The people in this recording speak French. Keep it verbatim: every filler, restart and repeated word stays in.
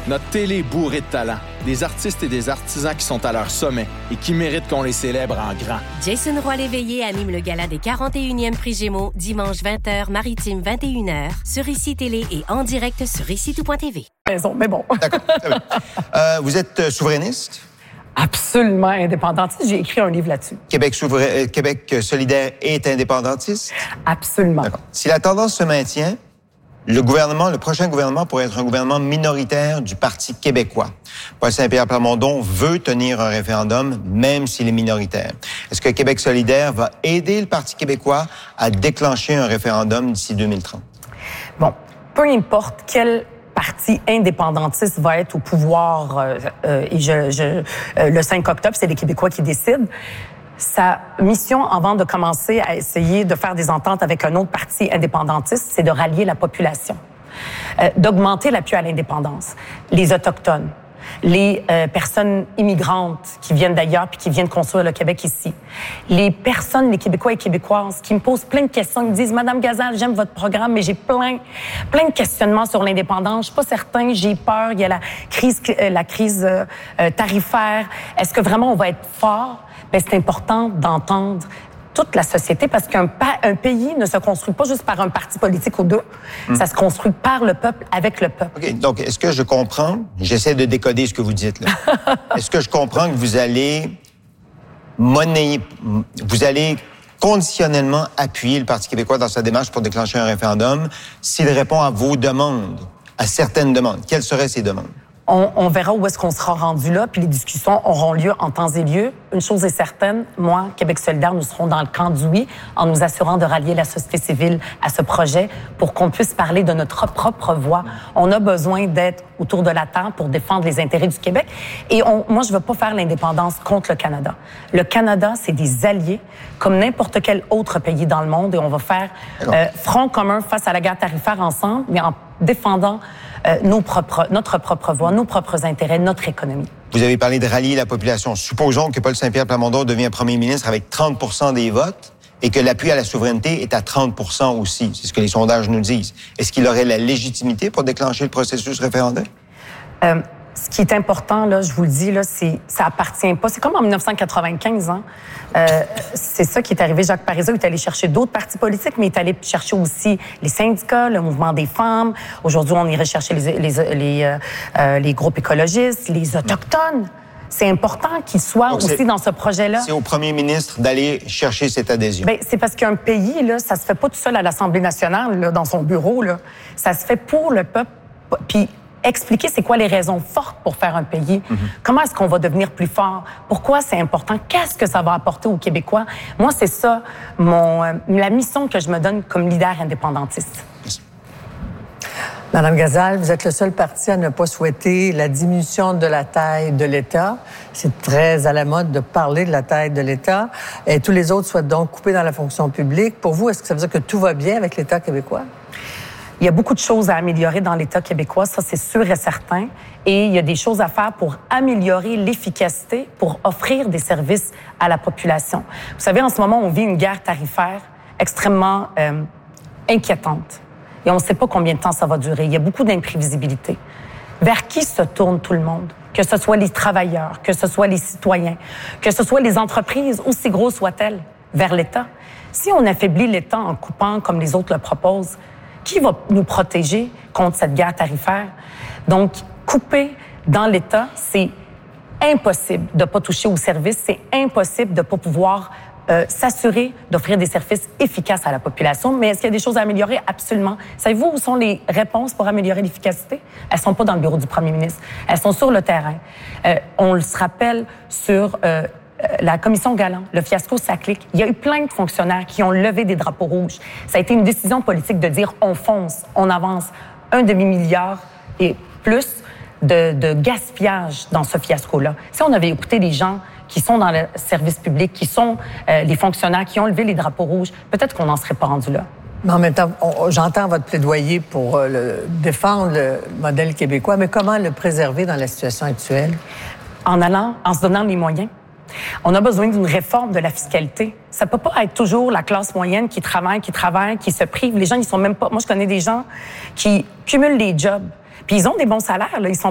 Notre télé est bourrée de talent, des artistes et des artisans qui sont à leur sommet et qui méritent qu'on les célèbre en grand. Jason Roy-Léveillé anime le gala des quarante et unième Prix Gémeaux, dimanche vingt heures, Maritime vingt et une heures, sur Ici Télé et en direct sur ici tout point t v. Raison, mais bon. D'accord. euh, vous êtes souverainiste? Absolument indépendantiste. J'ai écrit un livre là-dessus. Québec, souverain... Québec solidaire est indépendantiste? Absolument. D'accord. Si la tendance se maintient, le gouvernement, le prochain gouvernement pourrait être un gouvernement minoritaire du Parti québécois. Paul Saint-Pierre Plamondon veut tenir un référendum, même s'il est minoritaire. Est-ce que Québec solidaire va aider le Parti québécois à déclencher un référendum d'ici deux mille trente? Bon, peu importe quel parti indépendantiste va être au pouvoir, euh, euh, et je, je, euh, le cinq octobre, c'est les Québécois qui décident. Sa mission, avant de commencer à essayer de faire des ententes avec un autre parti indépendantiste, c'est de rallier la population, euh, d'augmenter l'appui à l'indépendance. Les Autochtones, les euh, personnes immigrantes qui viennent d'ailleurs puis qui viennent construire le Québec ici, les personnes, les Québécois et Québécoises qui me posent plein de questions, ils me disent « Madame Gazal, j'aime votre programme, mais j'ai plein, plein de questionnements sur l'indépendance. Je suis pas certain, j'ai peur, il y a la crise, euh, la crise euh, tarifaire. Est-ce que vraiment on va être fort? » Bien, c'est important d'entendre toute la société parce qu'un pa- un pays ne se construit pas juste par un parti politique ou deux. Mmh. Ça se construit par le peuple, avec le peuple. OK. Donc, est-ce que je comprends? J'essaie de décoder ce que vous dites, là. Est-ce que je comprends que vous allez monnayer, vous allez conditionnellement appuyer le Parti québécois dans sa démarche pour déclencher un référendum s'il répond à vos demandes, à certaines demandes? Quelles seraient ces demandes? On, on verra où est-ce qu'on sera rendu là, puis les discussions auront lieu en temps et lieu. Une chose est certaine, moi, Québec solidaire, nous serons dans le camp du oui, en nous assurant de rallier la société civile à ce projet pour qu'on puisse parler de notre propre voix. On a besoin d'être autour de la table pour défendre les intérêts du Québec. Et on, moi, je veux pas faire l'indépendance contre le Canada. Le Canada, c'est des alliés, comme n'importe quel autre pays dans le monde, et on va faire euh, front commun face à la guerre tarifaire ensemble, mais en défendant euh, nos propres, notre propre voix, nos propres intérêts, notre économie. Vous avez parlé de rallier la population. Supposons que Paul Saint-Pierre Plamondon devient premier ministre avec trente pour cent des votes et que l'appui à la souveraineté est à trente pour cent aussi. C'est ce que les sondages nous disent. Est-ce qu'il aurait la légitimité pour déclencher le processus référendaire? Euh, ce qui est important, là, je vous le dis, là, c'est, ça appartient pas. C'est comme en dix-neuf cent quatre-vingt-quinze, hein. Euh, c'est ça qui est arrivé. Jacques Parizeau est allé chercher d'autres partis politiques, mais il est allé chercher aussi les syndicats, le mouvement des femmes. Aujourd'hui, on irait chercher les, les, les, euh, euh, les groupes écologistes, les Autochtones. C'est important qu'ils soient Donc aussi dans ce projet-là. C'est au premier ministre d'aller chercher cette adhésion. Bien, c'est parce qu'un pays, là, ça se fait pas tout seul à l'Assemblée nationale, là, dans son bureau, là. Ça se fait pour le peuple. Puis expliquer c'est quoi les raisons fortes pour faire un pays. Mm-hmm. Comment est-ce qu'on va devenir plus fort? Pourquoi c'est important? Qu'est-ce que ça va apporter aux Québécois? Moi, c'est ça, mon, euh, la mission que je me donne comme leader indépendantiste. Merci. Madame Gazal, vous êtes le seul parti à ne pas souhaiter la diminution de la taille de l'État. C'est très à la mode de parler de la taille de l'État. Et tous les autres souhaitent donc couper dans la fonction publique. Pour vous, est-ce que ça veut dire que tout va bien avec l'État québécois? Il y a beaucoup de choses à améliorer dans l'État québécois, ça c'est sûr et certain. Et il y a des choses à faire pour améliorer l'efficacité, pour offrir des services à la population. Vous savez, en ce moment, on vit une guerre tarifaire extrêmement euh, inquiétante. Et on ne sait pas combien de temps ça va durer. Il y a beaucoup d'imprévisibilité. Vers qui se tourne tout le monde? Que ce soit les travailleurs, que ce soit les citoyens, que ce soit les entreprises, aussi grosses soient-elles, vers l'État. Si on affaiblit l'État en coupant comme les autres le proposent, qui va nous protéger contre cette guerre tarifaire? Donc, couper dans l'État, c'est impossible de ne pas toucher aux services, c'est impossible de ne pas pouvoir euh, s'assurer d'offrir des services efficaces à la population. Mais est-ce qu'il y a des choses à améliorer? Absolument. Savez-vous où sont les réponses pour améliorer l'efficacité? Elles sont pas dans le bureau du premier ministre. Elles sont sur le terrain. Euh, on se rappelle sur... Euh, la commission Galland, le fiasco Saclic, il y a eu plein de fonctionnaires qui ont levé des drapeaux rouges. Ça a été une décision politique de dire on fonce, on avance. Un demi-milliard et plus de, de gaspillage dans ce fiasco-là. Si on avait écouté les gens qui sont dans le service public, qui sont euh, les fonctionnaires, qui ont levé les drapeaux rouges, peut-être qu'on n'en serait pas rendu là. Mais en même temps, on, j'entends votre plaidoyer pour euh, le, défendre le modèle québécois, mais comment le préserver dans la situation actuelle? En allant, en se donnant les moyens. On a besoin d'une réforme de la fiscalité. Ça peut pas être toujours la classe moyenne qui travaille, qui travaille, qui se prive. Les gens, ils sont même pas... Moi, je connais des gens qui cumulent des jobs. Puis ils ont des bons salaires, là. Ils sont